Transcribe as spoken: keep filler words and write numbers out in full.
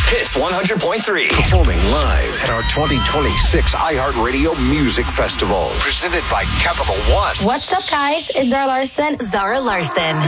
Hits one hundred point three. Performing live at our twenty twenty-six iHeartRadio Music Festival. Presented by Capital One. What's up, guys? It's Zara Larson. Zara Larson.